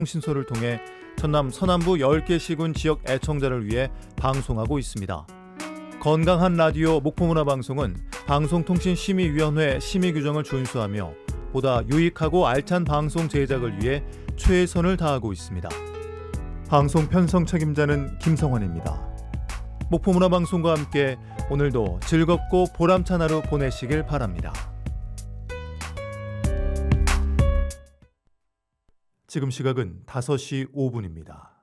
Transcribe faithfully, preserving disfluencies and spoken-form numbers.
통신소를 통해 전남 서남부 열 개 시군 지역 애청자를 위해 방송하고 있습니다. 건강한 라디오 목포문화방송은 방송통신심의위원회 심의 규정을 준수하며 보다 유익하고 알찬 방송 제작을 위해 최선을 다하고 있습니다. 방송 편성 책임자는 김성환입니다. 목포문화방송과 함께 오늘도 즐겁고 보람찬 하루 보내시길 바랍니다. 지금 시각은 다섯 시 오 분입니다.